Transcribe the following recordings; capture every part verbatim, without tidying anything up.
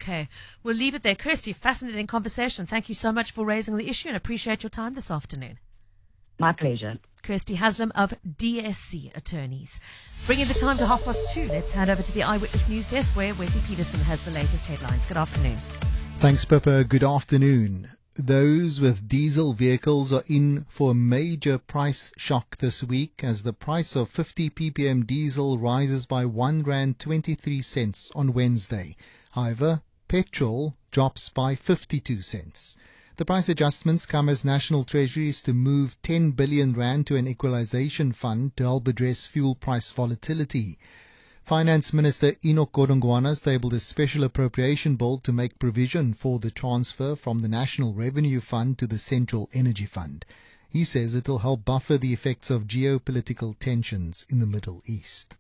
Okay, we'll leave it there. Kirsty, fascinating conversation. Thank you so much for raising the issue and appreciate your time this afternoon. My pleasure. Kirsty Haslam of D S C Attorneys. Bringing the time to half past two. Let's hand over to the Eyewitness News Desk where Wesley Peterson has the latest headlines. Good afternoon. Thanks, Pippa. Good afternoon. Those with diesel vehicles are in for a major price shock this week as the price of fifty p p m diesel rises by one rand twenty-three cents on Wednesday. However, petrol drops by fifty-two cents. The price adjustments come as National Treasury is to move ten billion rand to an equalization fund to help address fuel price volatility. Finance Minister Enoch Godongwana has tabled a special appropriation bill to make provision for the transfer from the National Revenue Fund to the Central Energy Fund. He says it will help buffer the effects of geopolitical tensions in the Middle East.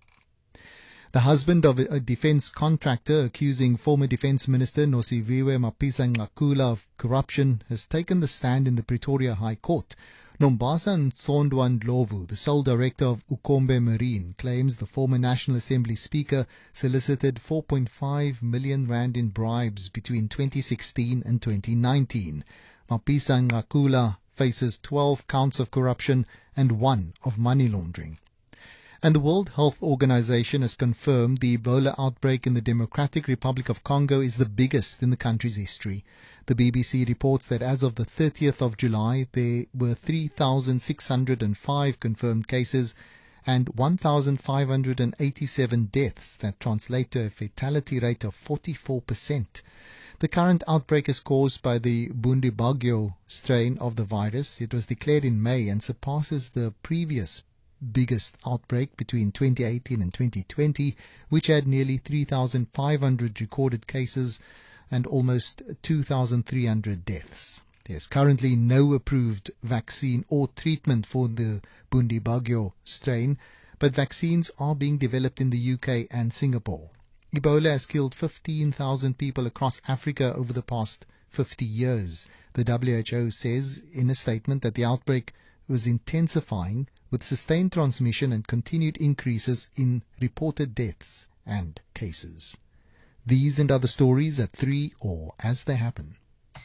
The husband of a defence contractor accusing former Defence Minister Nosiviwe Mapisa-Nqakula of corruption has taken the stand in the Pretoria High Court. Nombasa Ntsondwa Ndlovu, the sole director of Ukombe Marine, claims the former National Assembly Speaker solicited four point five million rand in bribes between twenty sixteen and twenty nineteen. Mapisa-Nqakula faces twelve counts of corruption and one of money laundering. And the World Health Organization has confirmed the Ebola outbreak in the Democratic Republic of Congo is the biggest in the country's history. The B B C reports that as of the thirtieth of July, there were three thousand six hundred five confirmed cases and one thousand five hundred eighty-seven deaths that translate to a fatality rate of forty-four percent. The current outbreak is caused by the Bundibagyo strain of the virus. It was declared in May and surpasses the previous biggest outbreak between twenty eighteen and twenty twenty, which had nearly three thousand five hundred recorded cases and almost two thousand three hundred deaths. There's currently no approved vaccine or treatment for the Bundibagyo strain, but vaccines are being developed in the U K and Singapore. Ebola has killed fifteen thousand people across Africa over the past fifty years. The W H O says in a statement that the outbreak was intensifying with sustained transmission and continued increases in reported deaths and cases. These and other stories at three or as they happen.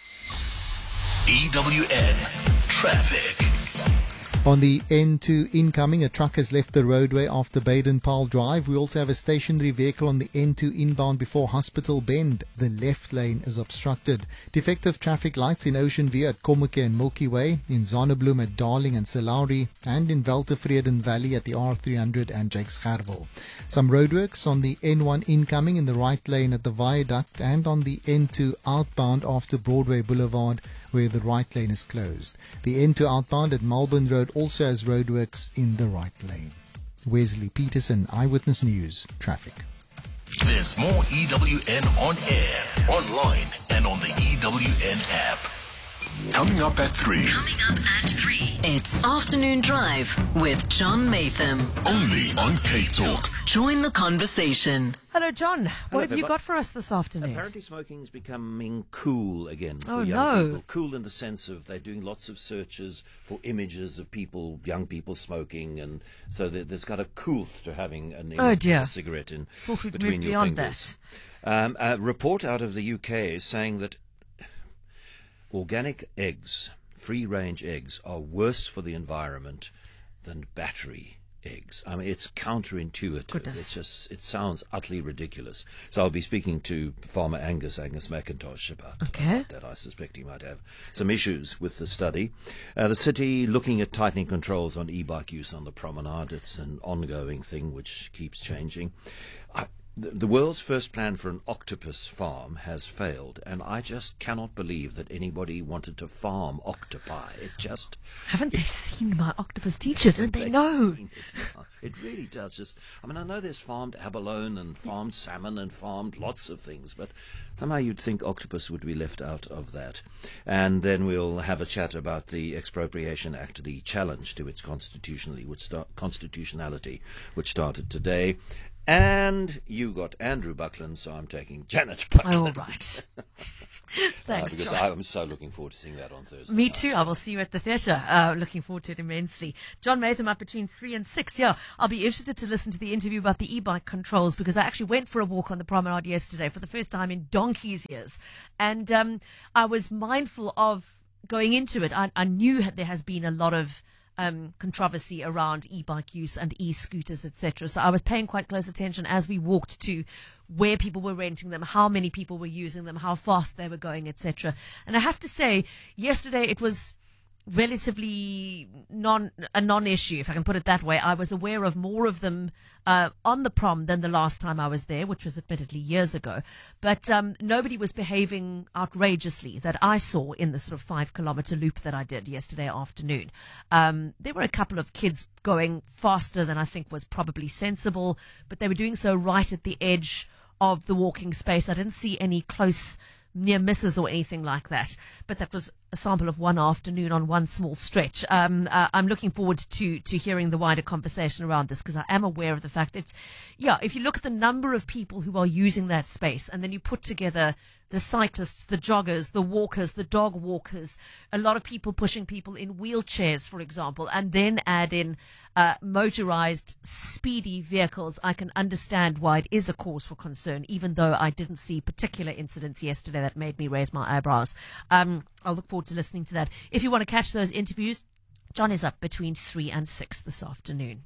E W N Traffic. On the N two incoming, a truck has left the roadway after Baden-Powell Drive. We also have a stationary vehicle on the N two inbound before Hospital Bend. The left lane is obstructed. Defective traffic lights in Ocean View at Komuke and Milky Way, in Zonnebloem at Darling and Salauri, and in Weltevreden Valley at the R three hundred and Jakes Gerwel. Some roadworks on the N one incoming in the right lane at the viaduct and on the N two outbound after Broadway Boulevard, where the right lane is closed. The N two outbound at Melbourne Road also has roadworks in the right lane. Wesley Peterson, Eyewitness News, Traffic. There's more E W N on air, online, and on the E W N app. Coming up at three. Coming up at three. It's Afternoon Drive with John Matham. Only on Cape Talk. Join the conversation. Hello, John. What Hello, have you Pippa. got for us this afternoon? Apparently smoking's becoming cool again for Oh, young no. people. Cool in the sense of they're doing lots of searches for images of people, young people smoking, and so there- there's got a coolth to having an Oh, image dear. of a cigarette in Thought we'd between moved your beyond fingers. Um, a report out of the U K is saying that organic eggs, free-range eggs, are worse for the environment than battery eggs. I mean, it's counterintuitive. Goodness. It's just, it sounds utterly ridiculous. So I'll be speaking to Farmer Angus, Angus McIntosh, about, Okay. about that. I suspect he might have some issues with the study. Uh, the city looking at tightening controls on e-bike use on the promenade. It's an ongoing thing which keeps changing. I, the, the world's first plan for an octopus farm has failed, and I just cannot believe that anybody wanted to farm octopi. It just... Haven't they seen my octopus teacher? Didn't they They've know? seen It, yeah. It really does. Just, I mean, I know there's farmed abalone and farmed salmon and farmed lots of things, but somehow you'd think octopus would be left out of that. And then we'll have a chat about the Expropriation Act, the challenge to its constitutionally, which start, constitutionality, which started today. And you got Andrew Buckland, so I'm taking Janet Buckland. Oh, all right. Thanks, uh, because John. I'm so looking forward to seeing that on Thursday. Me night. too. I will see you at the theatre. Uh, looking forward to it immensely. John Maytham up between three and six. Yeah, I'll be interested to listen to the interview about the e-bike controls because I actually went for a walk on the promenade yesterday for the first time in donkey's years. And um, I was mindful of going into it. I, I knew there has been a lot of Um, controversy around e-bike use and e-scooters, et cetera. So I was paying quite close attention as we walked to where people were renting them, how many people were using them, how fast they were going, et cetera. And I have to say, yesterday it was relatively non a non-issue, if I can put it that way. I was aware of more of them uh, on the prom than the last time I was there, which was admittedly years ago. But um, nobody was behaving outrageously that I saw in the sort of five-kilometre loop that I did yesterday afternoon. Um, there were a couple of kids going faster than I think was probably sensible, but they were doing so right at the edge of the walking space. I didn't see any close near misses or anything like that, but that was a sample of one afternoon on one small stretch. Um, uh, I'm looking forward to to hearing the wider conversation around this because I am aware of the fact that, it's, yeah, if you look at the number of people who are using that space and then you put together the cyclists, the joggers, the walkers, the dog walkers, a lot of people pushing people in wheelchairs, for example, and then add in uh, motorized, speedy vehicles, I can understand why it is a cause for concern, even though I didn't see particular incidents yesterday that made me raise my eyebrows. Um, I'll look forward to listening to that. If you want to catch those interviews, John is up between three and six this afternoon.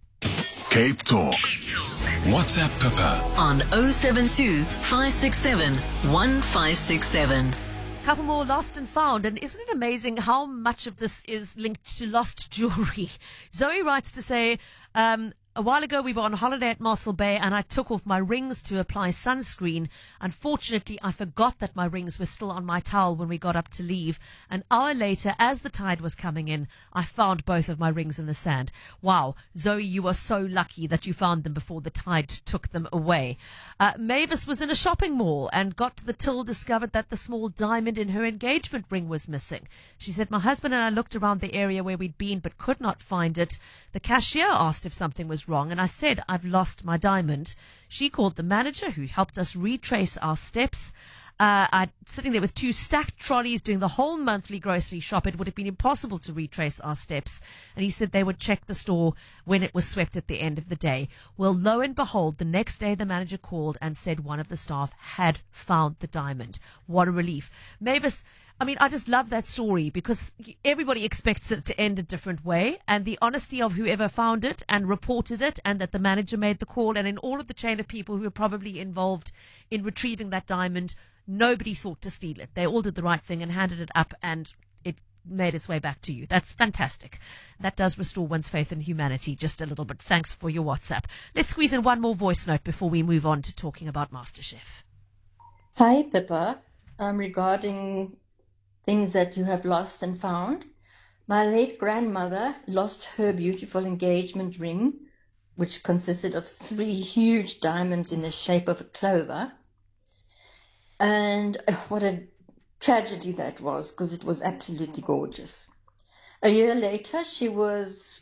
Cape Talk. WhatsApp Pippa On oh seven two, five six seven, one five six seven. Couple more lost and found, and isn't it amazing how much of this is linked to lost jewelry? Zoe writes to say, um, a while ago we were on holiday at Mossel Bay and I took off my rings to apply sunscreen. Unfortunately, I forgot that my rings were still on my towel when we got up to leave. An hour later, as the tide was coming in, I found both of my rings in the sand. Wow, Zoe, you are so lucky that you found them before the tide took them away. Uh, Mavis was in a shopping mall and got to the till, discovered that the small diamond in her engagement ring was missing. She said, my husband and I looked around the area where we'd been but could not find it. The cashier asked if something was wrong and I said, I've lost my diamond. She called the manager who helped us retrace our steps. Uh, I'm sitting there with two stacked trolleys doing the whole monthly grocery shop. It would have been impossible to retrace our steps. And he said they would check the store when it was swept at the end of the day. Well, lo and behold, the next day the manager called and said one of the staff had found the diamond. What a relief. Mavis, I mean, I just love that story because everybody expects it to end a different way, and the honesty of whoever found it and reported it, and that the manager made the call, and in all of the chain of people who were probably involved in retrieving that diamond, nobody thought to steal it. They all did the right thing and handed it up, and it made its way back to you. That's fantastic. That does restore one's faith in humanity just a little bit. Thanks for your WhatsApp. Let's squeeze in one more voice note before we move on to talking about MasterChef. Hi, Pippa. Um, regarding things that you have lost and found. My late grandmother lost her beautiful engagement ring, which consisted of three huge diamonds in the shape of a clover. And what a tragedy that was, because it was absolutely gorgeous. A year later, she was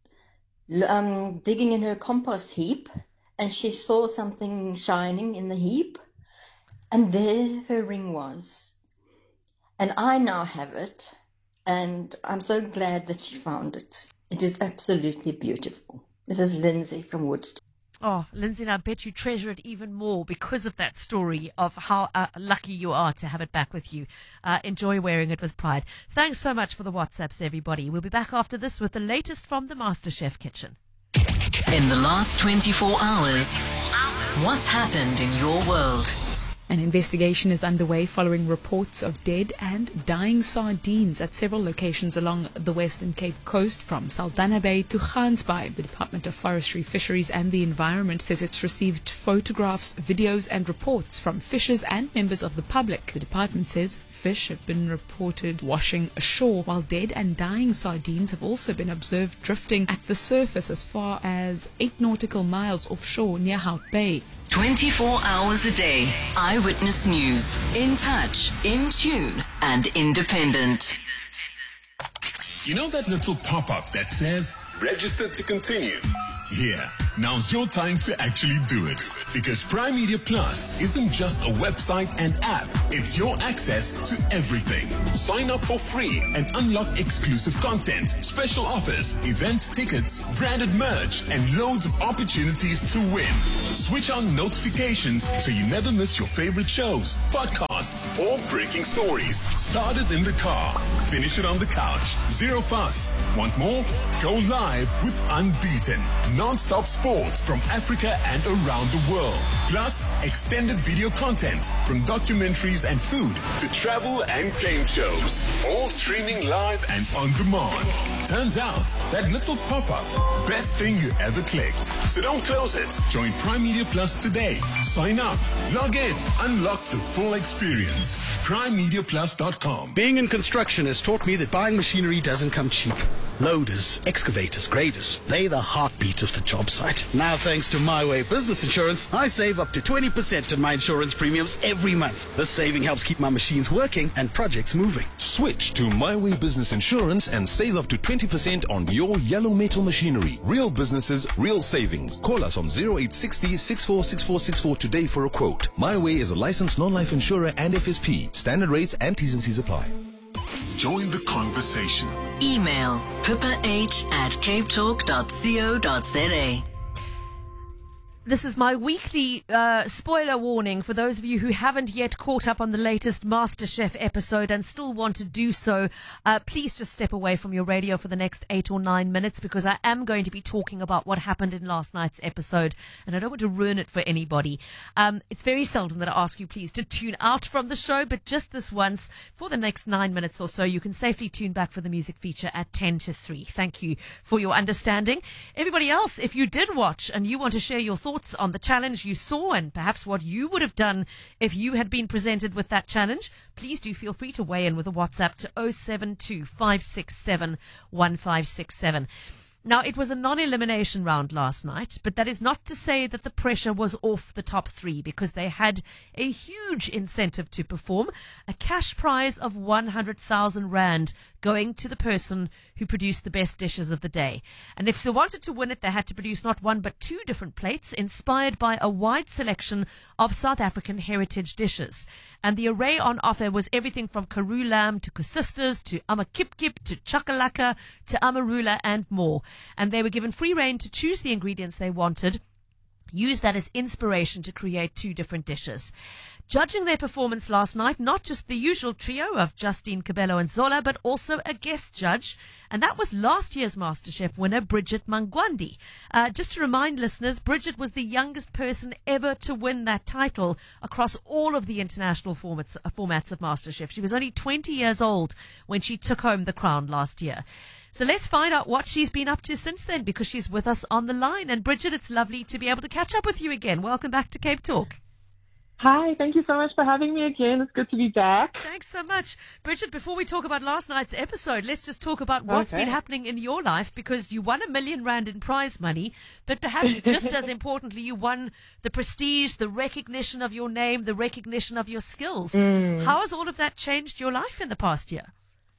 um, digging in her compost heap, and she saw something shining in the heap, and there her ring was. And I now have it, and I'm so glad that she found it. It is absolutely beautiful. This is Lindsay from Woodstock. Oh, Lindsay, and I bet you treasure it even more because of that story of how uh, lucky you are to have it back with you. Uh, enjoy wearing it with pride. Thanks so much for the WhatsApps, everybody. We'll be back after this with the latest from the MasterChef kitchen. In the last twenty-four hours, what's happened in your world? An investigation is underway following reports of dead and dying sardines at several locations along the Western Cape coast from Saldanha Bay to Gansbaai. The Department of Forestry, Fisheries and the Environment says it's received photographs, videos and reports from fishers and members of the public. The department says fish have been reported washing ashore, while dead and dying sardines have also been observed drifting at the surface as far as eight nautical miles offshore near Hout Bay. twenty-four hours a day. Eyewitness News. In touch, in tune, and independent. You know that little pop-up that says, register to continue? Yeah, Now's your time to actually do it. Because Prime Media Plus isn't just a website and app. It's your access to everything. Sign up for free and unlock exclusive content, special offers, event tickets, branded merch, and loads of opportunities to win. Switch on notifications so you never miss your favorite shows, podcasts, or breaking stories. Start it in the car. Finish it on the couch. Zero fuss. Want more? Go live with Unbeaten. Non-stop sports from Africa and around the world. Plus, extended video content from documentaries and food to travel and game shows. All streaming live and on demand. Turns out, that little pop-up, best thing you ever clicked. So don't close it. Join Prime Media Plus today. Sign up, log in, unlock the full experience. prime media plus dot com. Being in construction has taught me that buying machinery doesn't come cheap. Loaders, excavators, graders, they're the heartbeat of the job site. Now, thanks to My Way Business Insurance, I save up to twenty percent on my insurance premiums every month. This saving helps keep my machines working and projects moving. Switch to My Way Business Insurance and save up to twenty percent on your yellow metal machinery. Real businesses, real savings. Call us on zero eight six zero, six four six four six four today for a quote. My Way is a licensed non-life insurer and F S P. Standard rates and T's and C's apply. Join the conversation. Email pippa h at cape talk dot co dot za. This is my weekly uh, spoiler warning for those of you who haven't yet caught up on the latest MasterChef episode and still want to do so. Uh, please just step away from your radio for the next eight or nine minutes because I am going to be talking about what happened in last night's episode and I don't want to ruin it for anybody. Um, it's very seldom that I ask you please to tune out from the show, but just this once for the next nine minutes or so, you can safely tune back for the music feature at ten to three. Thank you for your understanding. Everybody else, if you did watch and you want to share your thoughts on the challenge you saw and perhaps what you would have done if you had been presented with that challenge, please do feel free to weigh in with a WhatsApp to zero seven two, five six seven, one five six seven. Now, it was a non-elimination round last night, but that is not to say that the pressure was off the top three because they had a huge incentive to perform, a cash prize of one hundred thousand rand going to the person who produced the best dishes of the day. And if they wanted to win it, they had to produce not one but two different plates inspired by a wide selection of South African heritage dishes. And the array on offer was everything from Karoo lamb to kusisters to amakipkip to chakalaka to amarula and more. And they were given free rein to choose the ingredients they wanted, use that as inspiration to create two different dishes. Judging their performance last night, not just the usual trio of Justine Cabello and Zola, but also a guest judge, and that was last year's MasterChef winner, Bridget Mangwandi. Uh, just to remind listeners, Bridget was the youngest person ever to win that title across all of the international formats, uh, formats of MasterChef. She was only twenty years old when she took home the crown last year. So let's find out what she's been up to since then, because she's with us on the line. And Bridget, it's lovely to be able to catch up with you again. Welcome back to Cape Talk. Hi, thank you so much for having me again. It's good to be back. Thanks so much. Bridget, before we talk about last night's episode, let's just talk about what's okay. been happening in your life, because you won a million rand in prize money, but perhaps just as importantly, you won the prestige, the recognition of your name, the recognition of your skills. Mm. How has all of that changed your life in the past year?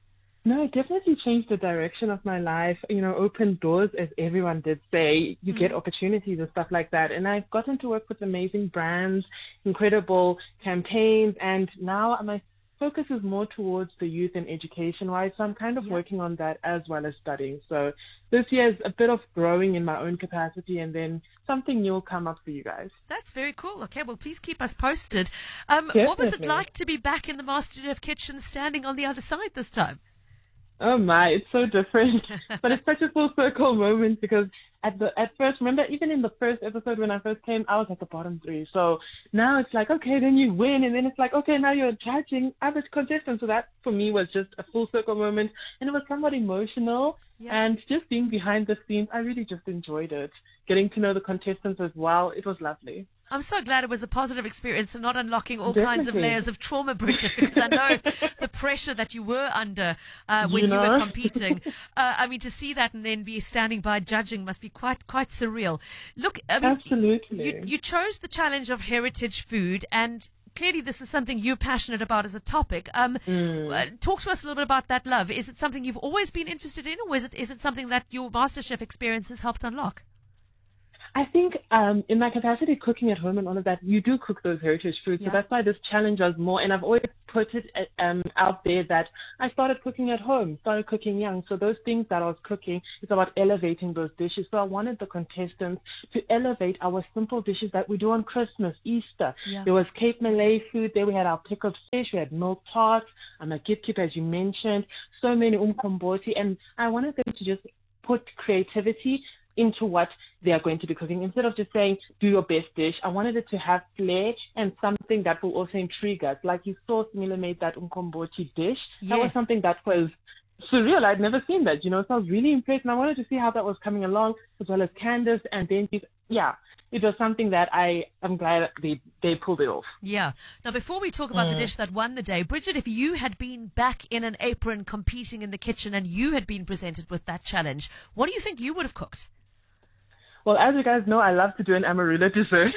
No, it definitely changed the direction of my life. You know, opened doors, as everyone did say. You mm. get opportunities and stuff like that. And I've gotten to work with amazing brands, incredible campaigns, and now my focus is more towards the youth and education-wise. So I'm kind of yeah. working on that as well as studying. So this year is a bit of growing in my own capacity, and then something new will come up for you guys. That's very cool. Okay, well, please keep us posted. Um, what was it like to be back in the MasterChef kitchen, standing on the other side this time? Oh my, it's so different, but it's such a full circle moment, because at the at first, remember, even in the first episode when I first came, I was at the bottom three. So now it's like, okay, then you win, and then it's like, okay, now you're judging other contestants. So that for me was just a full circle moment, and it was somewhat emotional. Yeah. And just being behind the scenes, I really just enjoyed it. Getting to know the contestants as well, it was lovely. I'm so glad it was a positive experience and not unlocking all Definitely. kinds of layers of trauma, Bridget, because I know the pressure that you were under uh, when you, know? you were competing. Uh, I mean, to see that and then be standing by judging must be quite quite surreal. Look, I mean, Absolutely. You, you chose the challenge of heritage food, and clearly this is something you're passionate about as a topic. Um, mm. uh, talk to us a little bit about that love. Is it something you've always been interested in, or is it is it something that your MasterChef experience has helped unlock? I think um, in my capacity cooking at home and all of that, you do cook those heritage foods. Yeah. So that's why this challenge was more. And I've always put it um, out there that I started cooking at home, started cooking young. So those things that I was cooking, it's about elevating those dishes. So I wanted the contestants to elevate our simple dishes that we do on Christmas, Easter. Yeah. There was Cape Malay food. There we had our pickled fish. We had milk tarts, um, a gip as you mentioned, so many umkomboti. And I wanted them to just put creativity into what they are going to be cooking. Instead of just saying, do your best dish, I wanted it to have flair and something that will also intrigue us. Like you saw Smila made that umkomboti dish. Yes. That was something that was surreal. I'd never seen that, you know, so I was really impressed. And I wanted to see how that was coming along, as well as Candace and Benji. Yeah, it was something that I am glad they, they pulled it off. Yeah. Now, before we talk about Mm. the dish that won the day, Bridget, if you had been back in an apron competing in the kitchen and you had been presented with that challenge, what do you think you would have cooked? Well, as you guys know, I love to do an amarula dessert.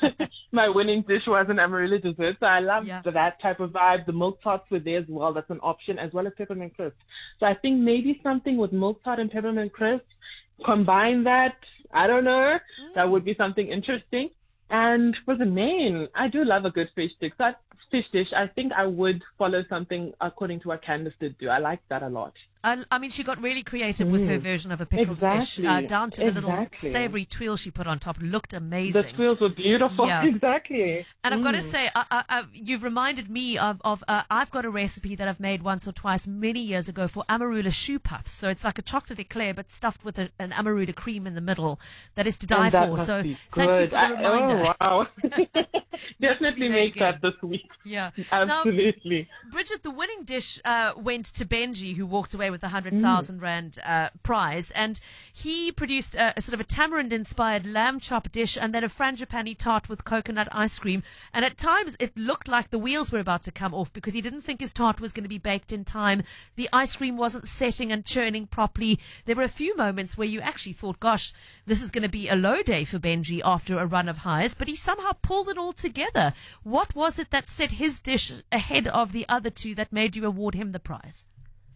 My winning dish was an amarula dessert, so I love Yeah. that type of vibe. The milk tarts were there as well. That's an option, as well as peppermint crisp. So I think maybe something with milk tart and peppermint crisp, combine that, I don't know, Mm. that would be something interesting. And for the main, I do love a good fish dish. That fish dish, I think I would follow something according to what Candace did do. I like that a lot. I, I mean, she got really creative with her Mm. version of a pickled fish, Exactly. uh, down to the little Exactly. savory twirl she put on top. Looked The amazing. twirls were beautiful. Yeah. Exactly. And I've got to Mm. say, I, I, I, you've reminded me of, of uh, I've got a recipe that I've made once or twice many years ago for amarula shoe puffs. So it's like a chocolate eclair, but stuffed with a, an amarula cream in the middle. That is to die And that for. must So be thank you good. for the I- reminder. Oh, wow. Definitely made make that this week. Yeah. Absolutely. Now, Bridget, the winning dish uh, went to Benji, who walked away with a one hundred thousand rand uh, prize. And he produced a, a sort of a tamarind-inspired lamb chop dish and then a frangipani tart with coconut ice cream. And at times, it looked like the wheels were about to come off because he didn't think his tart was going to be baked in time. The ice cream wasn't setting and churning properly. There were a few moments where you actually thought, gosh, this is going to be a low day for Benji after a run of highs. But he somehow pulled it all together. What was it that set his dish ahead of the other two that made you award him the prize?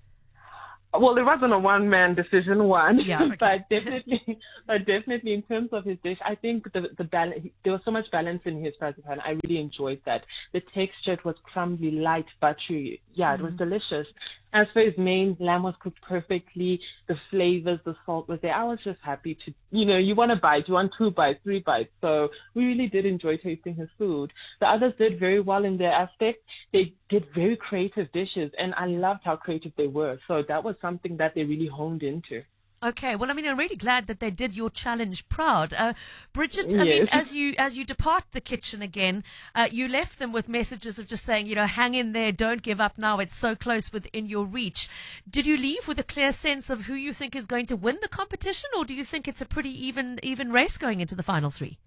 Well, it wasn't a one-man decision, one. Yeah, okay. but definitely, but definitely in terms of his dish, I think the the balance. There was so much balance in his frangipani. I really enjoyed that. The texture, it was crumbly, light, buttery. Yeah, it was delicious. As for his main, lamb was cooked perfectly. The flavors, the salt was there. I was just happy to, you know, you want a bite, you want two bites, three bites. So we really did enjoy tasting his food. The others did very well in their aspect. They did very creative dishes, and I loved how creative they were. So that was something that they really honed into. Okay, well, I mean, I'm really glad that they did your challenge proud. Uh, Bridget, I mean, Yes. as you as you depart the kitchen again, uh, you left them with messages of just saying, you know, hang in there, don't give up now, it's so close within your reach. Did you leave with a clear sense of who you think is going to win the competition, or do you think it's a pretty even even race going into the final three?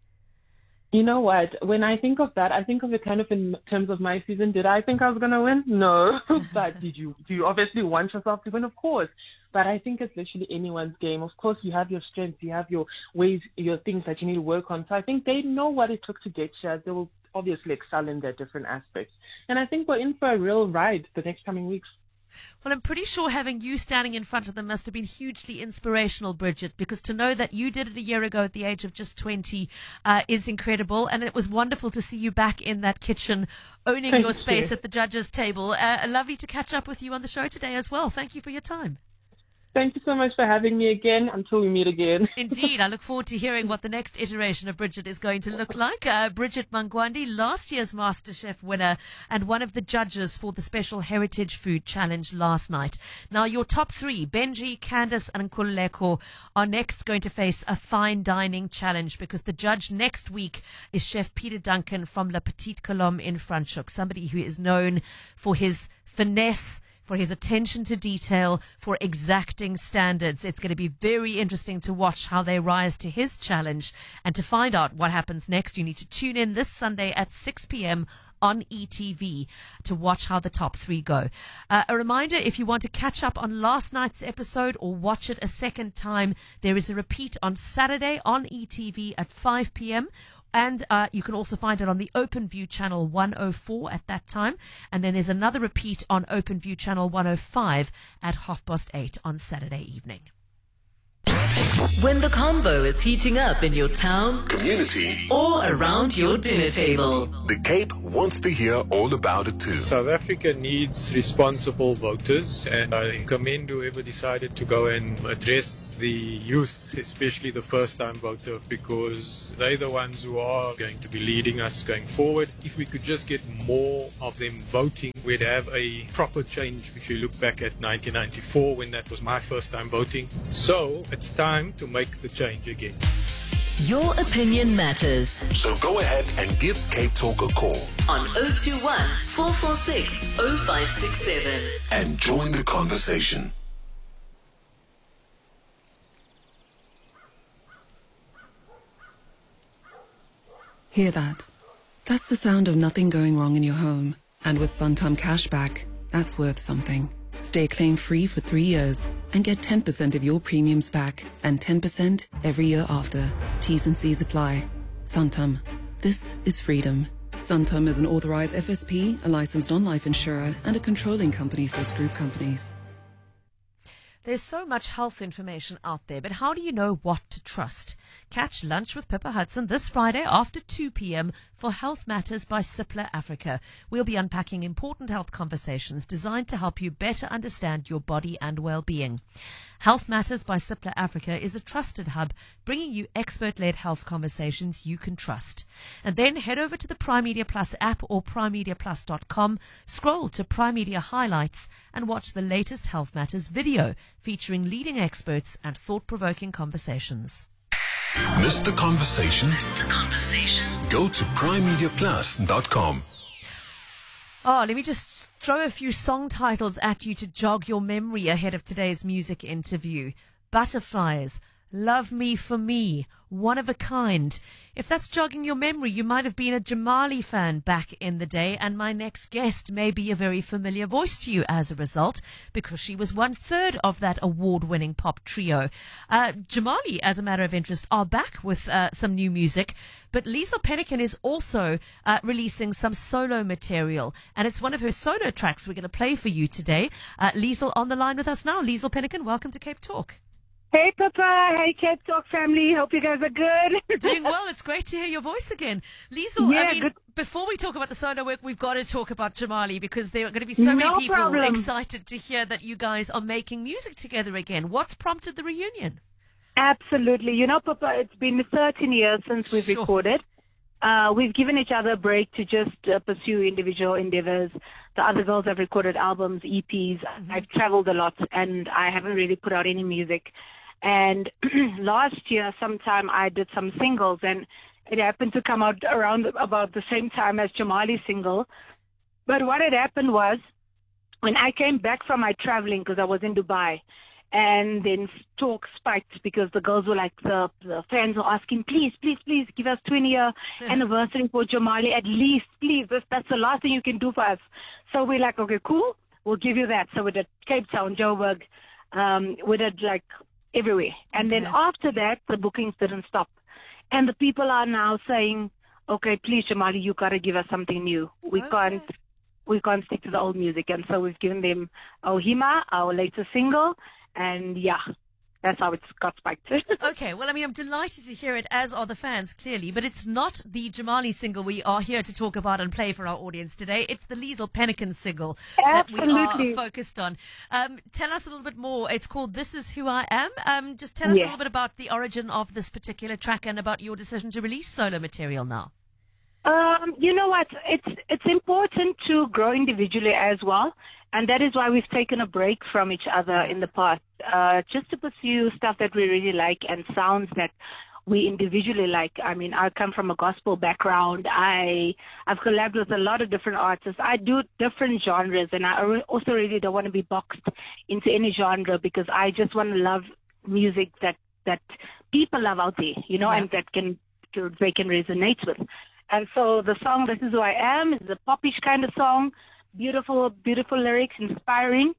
You know what? When I think of that, I think of it kind of in terms of my season. Did I think I was going to win? No. But did you, do you obviously want yourself to win? Of course. But I think it's literally anyone's game. Of course, you have your strengths, you have your ways, your things that you need to work on. So I think they know what it took to get here. They will obviously excel in their different aspects. And I think we're in for a real ride the next coming weeks. Well, I'm pretty sure having you standing in front of them must have been hugely inspirational, Bridget, because to know that you did it a year ago at the age of just twenty uh, is incredible. And it was wonderful to see you back in that kitchen, owning Thank your space you. at the judges' table. Uh, lovely to catch up with you on the show today as well. Thank you for your time. Thank you so much for having me again. Until we meet again. Indeed. I look forward to hearing what the next iteration of Bridget is going to look like. Uh, Bridget Mangwandi, last year's MasterChef winner and one of the judges for the Special Heritage Food Challenge last night. Now, your top three, Benji, Candace, and Nkululeko, are next going to face a fine dining challenge because the judge next week is Chef Peter Duncan from La Petite Colombe in Franschhoek, somebody who is known for his finesse, for his attention to detail, for exacting standards. It's going to be very interesting to watch how they rise to his challenge. And to find out what happens next, you need to tune in this Sunday at six p.m. on E T V to watch how the top three go. Uh, a reminder, if you want to catch up on last night's episode or watch it a second time, there is a repeat on Saturday on E T V at five p.m. And uh, you can also find it on the OpenView channel one oh four at that time. And then there's another repeat on OpenView channel one oh five at half past eight on Saturday evening. When the convo is heating up in your town, Community. or around your dinner table. The Cape wants to hear all about it too. South Africa needs responsible voters, and I commend whoever decided to go and address the youth, especially the first-time voter, because they're the ones who are going to be leading us going forward. If we could just get more of them voting, we'd have a proper change. If you look back at nineteen ninety-four, when that was my first time voting. So it's time to make the change again. Your opinion matters. So go ahead and give Cape Talk a call On oh two one, four four six, oh five six seven. and join the conversation. Hear that? That's the sound of nothing going wrong in your home. And with Santam Cashback, that's worth something. Stay claim-free for three years and get ten percent of your premiums back and ten percent every year after. T's and C's apply. Santam. This is freedom. Santam is an authorized F S P, a licensed non-life insurer, and a controlling company for its group companies. There's so much health information out there, but how do you know what to trust? Catch Lunch with Pippa Hudson this Friday after two p.m. for Health Matters by Cipla Africa. We'll be unpacking important health conversations designed to help you better understand your body and well-being. Health Matters by Cipla Africa is a trusted hub bringing you expert-led health conversations you can trust. And then head over to the Prime Media Plus app or prime media plus dot com, scroll to Prime Media Highlights and watch the latest Health Matters video featuring leading experts and thought-provoking conversations. Missed the conversation? Missed the conversation? Go to prime media plus dot com. Oh, let me just throw a few song titles at you to jog your memory ahead of today's music interview. Butterflies, Love Me For Me, One of a Kind. If that's jogging your memory, you might have been a Jamali fan back in the day, and my next guest may be a very familiar voice to you as a result, because she was one third of that award-winning pop trio. Uh, Jamali, as a matter of interest, are back with uh, some new music, but Liesl Pennican is also uh, releasing some solo material, and it's one of her solo tracks we're going to play for you today. Uh, Liesl on the line with us now. Liesl Pennican, welcome to Cape Talk. Hey, Pippa. Hey, Cape Talk family. Hope you guys are good. Doing well. It's great to hear your voice again. Liesl, yeah, I mean, good. Before we talk about the solo work, we've got to talk about Jamali, because there are going to be so many No people problem. excited to hear that you guys are making music together again. What's prompted the reunion? Absolutely. You know, Pippa, it's been thirteen years since we've Sure. recorded. Uh, we've given each other a break to just uh, pursue individual endeavors. The other girls have recorded albums, E Ps. Mm-hmm. I've traveled a lot, and I haven't really put out any music. And last year, sometime I did some singles, and it happened to come out around about the same time as Jamali's single. But what had happened was, when I came back from my traveling, because I was in Dubai, and then talk spiked because the girls were like, the, the fans were asking, please, please, please give us twenty year anniversary for Jamali, at least, please. This, that's the last thing you can do for us. So we're like, okay, cool, we'll give you that. So we did Cape Town, Joburg, um, we did like everywhere. And then after that, the bookings didn't stop. And the people are now saying, okay, please, Jamali, you got to give us something new. We Okay. can't, we can't stick to the old music. And so we've given them Ohima, our latest single. And yeah, that's how it's got spiked. Okay, well, I mean, I'm delighted to hear it, as are the fans, clearly. But it's not the Jamali single we are here to talk about and play for our audience today. It's the Liesl Pennican single that we Absolutely. are focused on. Um, tell us a little bit more. It's called This Is Who I Am. Um, just tell us Yeah. a little bit about the origin of this particular track and about your decision to release solo material now. Um, you know what? It's it's important to grow individually as well, and that is why we've taken a break from each other in the past, uh, just to pursue stuff that we really like and sounds that we individually like. I mean, I come from a gospel background. I I've collabed with a lot of different artists. I do different genres, and I re- also really don't want to be boxed into any genre, because I just want to love music that that people love out there, you know, Yeah. and that can they can resonate with. And so the song This Is Who I Am is a popish kind of song, beautiful, beautiful lyrics, inspiring.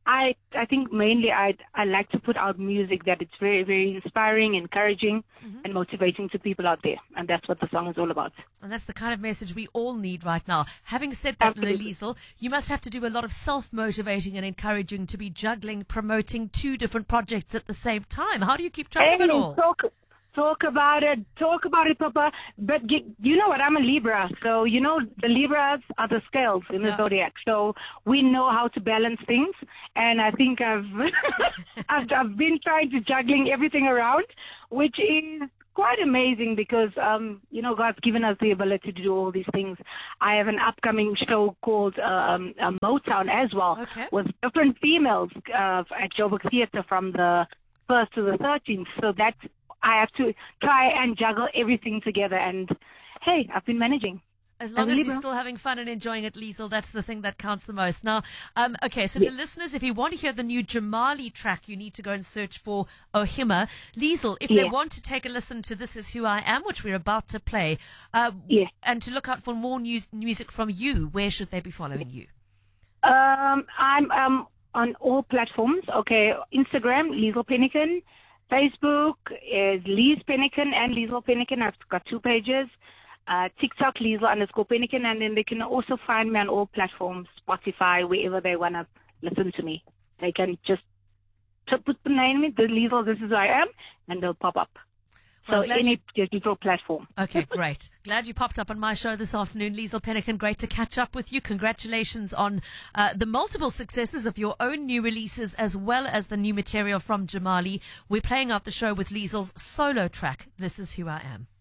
I I think mainly I I like to put out music that it's very, very inspiring, encouraging, mm-hmm. and motivating to people out there. And that's what the song is all about. And that's the kind of message we all need right now. Having said that, Liesl, you must have to do a lot of self-motivating and encouraging to be juggling, promoting two different projects at the same time. How do you keep track hey, of it all? Talk, talk about it. Talk about it, Papa. But you, you know what? I'm a Libra. So, you know, the Libras are the scales in the yeah. zodiac. So we know how to balance things. And I think I've, I've, I've been trying to juggling everything around, which is quite amazing because, um, you know, God's given us the ability to do all these things. I have an upcoming show called um, uh, Motown as well, okay. with different females uh, at Joburg Theatre from the first to the thirteenth. So that's, I have to try and juggle everything together. And, hey, I've been managing. As long as you're still having fun and enjoying it, Liesl, that's the thing that counts the most. Now, um, okay, so yes. to listeners, if you want to hear the new Jamali track, you need to go and search for Ohima. Liesl, if yes. they want to take a listen to This Is Who I Am, which we're about to play, uh, yes. and to look out for more news, music from you, where should they be following you? Um, I'm um, on all platforms, okay, Instagram, Liesl Penneken. Facebook is Lies Penneken and Liesl Penneken. I've got two pages. Uh, TikTok, Liesl underscore Penneken, and then they can also find me on all platforms, Spotify, wherever they want to listen to me. They can just put the name in, the Liesl, This Is Who I Am, and they'll pop up. Well, so any you... digital platform. Okay, great. Glad you popped up on my show this afternoon, Liesl Penneken. Great to catch up with you. Congratulations on uh, the multiple successes of your own new releases as well as the new material from Jamali. We're playing out the show with Liesl's solo track, This Is Who I Am.